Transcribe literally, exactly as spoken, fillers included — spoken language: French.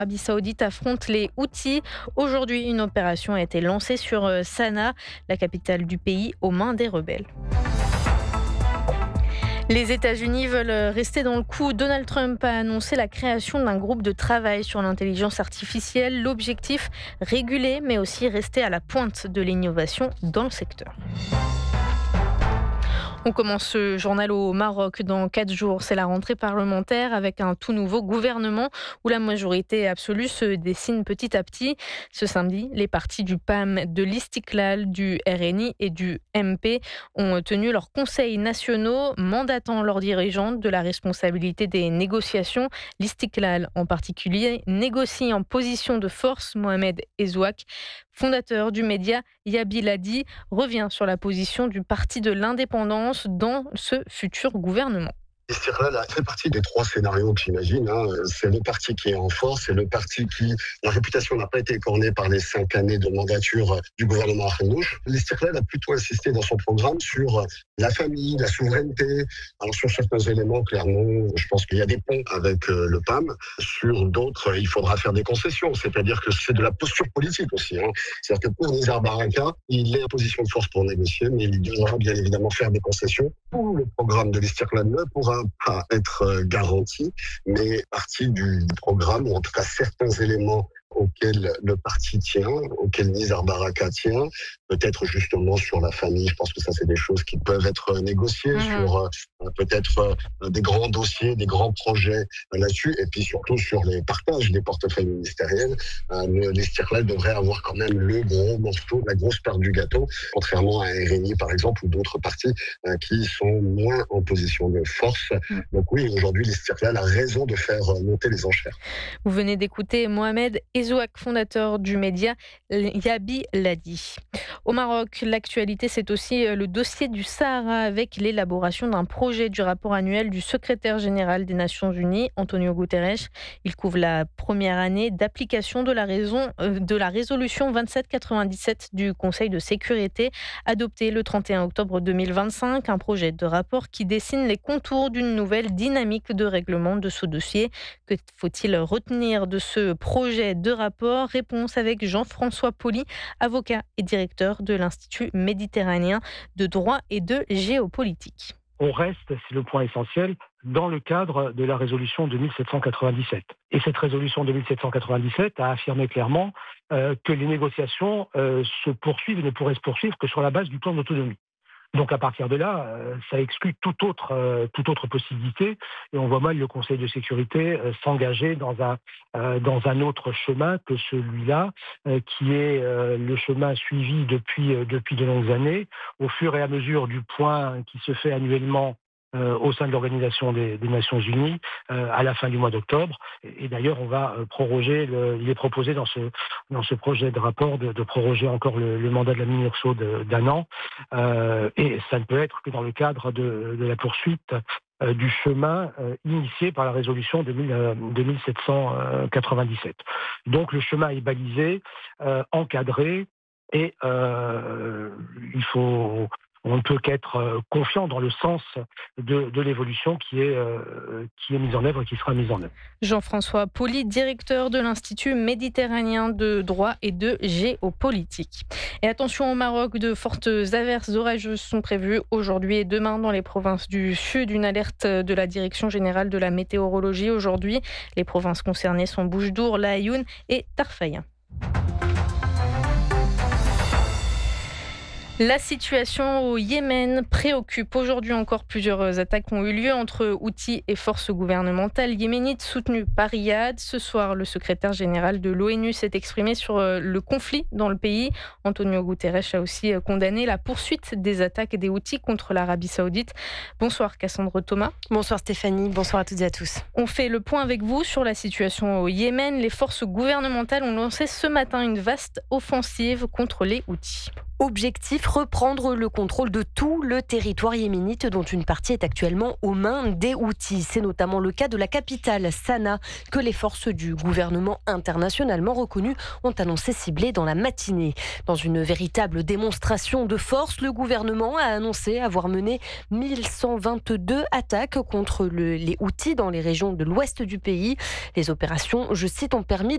L'Arabie Saoudite affronte les Houthis. Aujourd'hui, une opération a été lancée sur euh, Sanaa, la capitale du pays, aux mains des rebelles. Les États-Unis veulent rester dans le coup. Donald Trump a annoncé la création d'un groupe de travail sur l'intelligence artificielle. L'objectif, réguler, mais aussi rester à la pointe de l'innovation dans le secteur. On commence ce journal au Maroc dans quatre jours. C'est la rentrée parlementaire avec un tout nouveau gouvernement où la majorité absolue se dessine petit à petit. Ce samedi, les partis du P A M, de l'Istiklal, du R N I et du M P ont tenu leurs conseils nationaux, mandatant leurs dirigeants de la responsabilité des négociations. L'Istiklal, en particulier, négocie en position de force. Mohamed Ezzouak, fondateur du média Yabi Ladi, revient sur la position du Parti de l'indépendance dans ce futur gouvernement. L'Istiklal fait partie des trois scénarios que j'imagine. Hein. C'est le parti qui est en force, c'est le parti qui, la réputation n'a pas été écornée par les cinq années de mandature du gouvernement Arnouch. L'Istiklal a plutôt insisté dans son programme sur la famille, la souveraineté. Alors sur certains éléments, clairement, je pense qu'il y a des ponts avec le P A M. Sur d'autres, il faudra faire des concessions. C'est-à-dire que c'est de la posture politique aussi. Hein. C'est-à-dire que pour Nizar Baraka, il est en position de force pour négocier, mais il devra bien évidemment faire des concessions. Tout le programme de l'Istiklal ne pourra pas être garanti, mais partie du programme, ou en tout cas certains éléments auxquels le parti tient, auxquels Nizar Baraka tient, peut-être justement sur la famille. Je pense que ça, c'est des choses qui peuvent être négociées, mmh. sur euh, peut-être euh, des grands dossiers, des grands projets euh, là-dessus, et puis surtout sur les partages des portefeuilles ministériels. Euh, L'Istiklal devrait avoir quand même le gros morceau, la grosse part du gâteau, contrairement à R N I par exemple, ou d'autres partis euh, qui sont moins en position de force. Mmh. Donc oui, aujourd'hui, l'Istiklal a raison de faire monter les enchères. Vous venez d'écouter Mohamed Ezzouak, fondateur du média Yabi Ladi. Au Maroc, l'actualité, c'est aussi le dossier du Sahara avec l'élaboration d'un projet du rapport annuel du secrétaire général des Nations Unies, Antonio Guterres. Il couvre la première année d'application de la, raison, de la résolution vingt-sept quatre-vingt-dix-sept du Conseil de sécurité, adoptée le trente et un octobre deux mille vingt-cinq. Un projet de rapport qui dessine les contours d'une nouvelle dynamique de règlement de ce dossier. Que faut-il retenir de ce projet de rapport? Réponse avec Jean-François Poli, avocat et directeur de l'Institut méditerranéen de droit et de géopolitique. On reste, c'est le point essentiel, dans le cadre de la résolution deux mille sept cent quatre-vingt-dix-sept. Et cette résolution deux mille sept cent quatre-vingt-dix-sept a affirmé clairement euh, que les négociations euh, se poursuivent et ne pourraient se poursuivre que sur la base du plan d'autonomie. Donc à partir de là, euh, ça exclut toute autre, euh, toute autre possibilité, et on voit mal le Conseil de sécurité euh, s'engager dans un, euh, dans un autre chemin que celui-là, euh, qui est euh, le chemin suivi depuis, euh, depuis de longues années, au fur et à mesure du point qui se fait annuellement Euh, au sein de l'Organisation des, des Nations Unies euh, à la fin du mois d'octobre. Et, et d'ailleurs, on va euh, proroger, le, il est proposé dans ce, dans ce projet de rapport de, de proroger encore le, le mandat de la MINURSO d'un an. Euh, et ça ne peut être que dans le cadre de, de la poursuite euh, du chemin euh, initié par la résolution de deux mille sept cent quatre-vingt-dix-sept. Donc le chemin est balisé, euh, encadré, et euh, il faut... On ne peut qu'être confiant dans le sens de, de l'évolution qui est, euh, qui est mise en œuvre et qui sera mise en œuvre. Jean-François Poli, directeur de l'Institut méditerranéen de droit et de géopolitique. Et attention au Maroc, de fortes averses orageuses sont prévues aujourd'hui et demain dans les provinces du sud. Une alerte de la Direction générale de la météorologie aujourd'hui. Les provinces concernées sont Boujdour, Laayoune et Tarfaya. La situation au Yémen préoccupe. Aujourd'hui encore, plusieurs attaques ont eu lieu entre Houthis et forces gouvernementales yéménites soutenues par Riyad. Ce soir, le secrétaire général de l'ONU s'est exprimé sur le conflit dans le pays. Antonio Guterres a aussi condamné la poursuite des attaques des Houthis contre l'Arabie Saoudite. Bonsoir Cassandre Thomas. Bonsoir Stéphanie, bonsoir à toutes et à tous. On fait le point avec vous sur la situation au Yémen. Les forces gouvernementales ont lancé ce matin une vaste offensive contre les Houthis. Objectif, reprendre le contrôle de tout le territoire yéménite dont une partie est actuellement aux mains des Houthis. C'est notamment le cas de la capitale, Sanaa, que les forces du gouvernement internationalement reconnu ont annoncé cibler dans la matinée. Dans une véritable démonstration de force, le gouvernement a annoncé avoir mené mille cent vingt-deux attaques contre le, les Houthis dans les régions de l'ouest du pays. Les opérations, je cite, ont permis